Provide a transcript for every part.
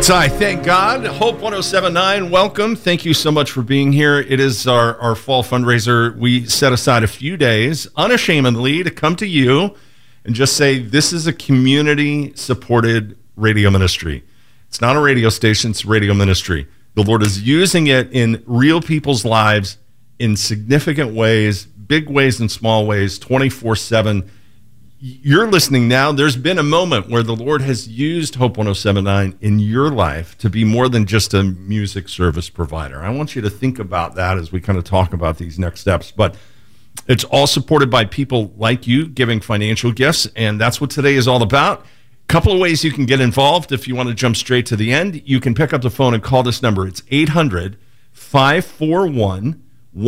Yes, I thank God. Hope 1079, welcome. Thank you so much for being here. It is our fall fundraiser. We set aside a few days, unashamedly, to come to you and just say, this is a community-supported radio ministry. It's not a radio station, it's a radio ministry. The Lord is using it in real people's lives in significant ways, big ways and small ways, 24/7. You're listening now. There's been a moment where the Lord has used Hope 1079 in your life to be more than just a music service provider. I want you to think about that as we kind of talk about these next steps. But it's all supported by people like you giving financial gifts, and that's what today is all about. Couple of ways you can get involved. If you want to jump straight to the end, you can pick up the phone and call this number. It's 800-541-1079,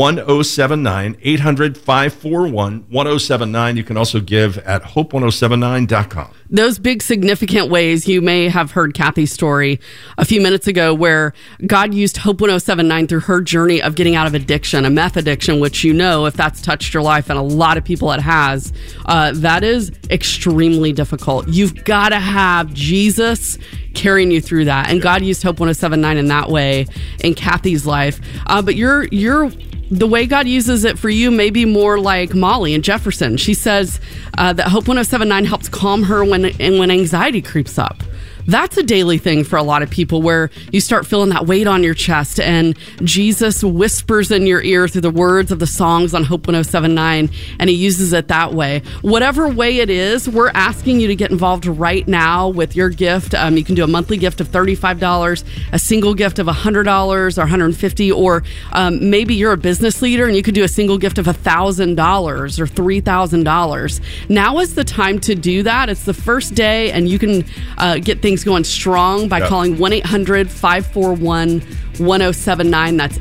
800-541-1079. You can also give at hope1079.com. Those big significant ways, you may have heard Kathy's story a few minutes ago where God used Hope 1079 through her journey of getting out of addiction, a meth addiction, which you know, if that's touched your life, and a lot of people it has, that is extremely difficult. You've got to have Jesus carrying you through that. And God used Hope 1079 in that way in Kathy's life. But the way God uses it for you may be more like Molly in Jefferson. She says that Hope 1079 helps calm her when anxiety creeps up. That's a daily thing for a lot of people where you start feeling that weight on your chest and Jesus whispers in your ear through the words of the songs on Hope 1079, and he uses it that way. Whatever way it is, we're asking you to get involved right now with your gift. You can do a monthly gift of $35, a single gift of $100 or $150, or maybe you're a business leader and you could do a single gift of $1,000 or $3,000. Now is the time to do that. It's the first day, and you can get things going strong by calling 1-800-541-1079. That's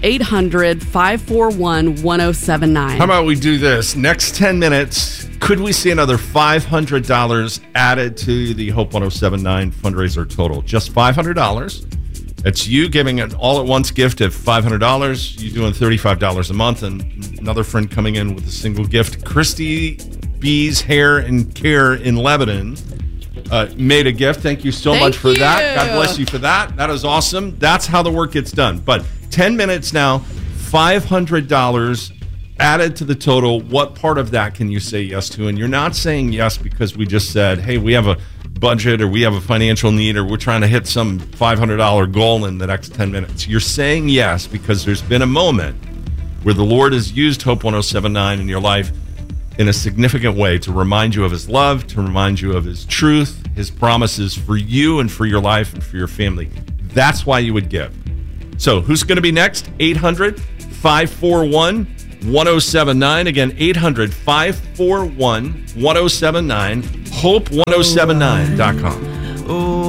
800-541-1079. How about we do this? Next 10 minutes, could we see another $500 added to the Hope 1079 fundraiser total? Just $500. It's you giving an all-at-once gift of $500. You doing $35 a month, and another friend coming in with a single gift. Christy B's Hair and Care in Lebanon made a gift. Thank you so much for that. God bless you for that. That is awesome. That's how the work gets done. But 10 minutes now, $500 added to the total. What part of that can you say yes to? And you're not saying yes because we just said, hey, we have a budget or we have a financial need or we're trying to hit some $500 goal in the next 10 minutes. You're saying yes because there's been a moment where the Lord has used Hope 1079 in your life in a significant way to remind you of his love, to remind you of his truth, his promises for you and for your life and for your family. That's why you would give. So who's going to be next? 800-541-1079. Again, 800-541-1079. Hope1079.com.